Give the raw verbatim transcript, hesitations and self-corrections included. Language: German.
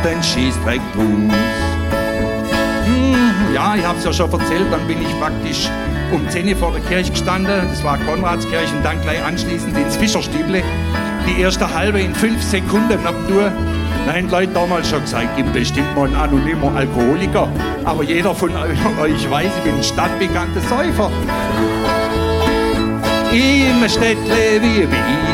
den Schießdreck Blues. Hm, ja, ich hab's ja schon erzählt, dann bin ich praktisch um zehn Uhr vor der Kirche gestanden, das war Konradskirche, und dann gleich anschließend ins Fischerstüble. Die erste halbe in fünf Sekunden ab nur. Da haben die Leute damals schon gesagt, gibt bestimmt mal einen anonymer Alkoholiker. Aber jeder von euch weiß, ich bin ein stadtbekannter Säufer. Im Städtle wie Wien